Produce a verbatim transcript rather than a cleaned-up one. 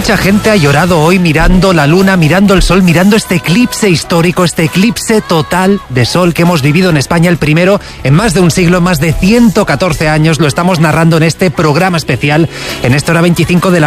Mucha gente ha llorado hoy mirando la luna, mirando el sol, mirando este eclipse histórico, este eclipse total de sol que hemos vivido en España, el primero en más de un siglo, más de ciento catorce años. Lo estamos narrando en este programa especial, en esta hora veinticinco de la